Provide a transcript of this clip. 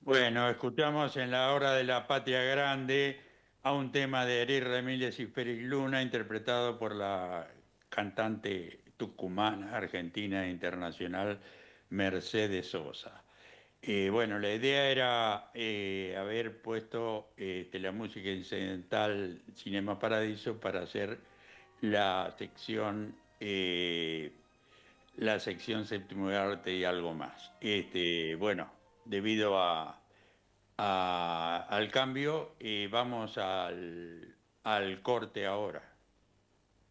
Bueno, escuchamos en la hora de la Patria Grande a un tema de Ariel Ramírez y Félix Luna, interpretado por la cantante tucumana, argentina e internacional Mercedes Sosa. Bueno, la idea era haber puesto la música incidental Cinema Paradiso para hacer la sección, la sección séptimo de arte y algo más. Bueno, debido al cambio, vamos al corte ahora.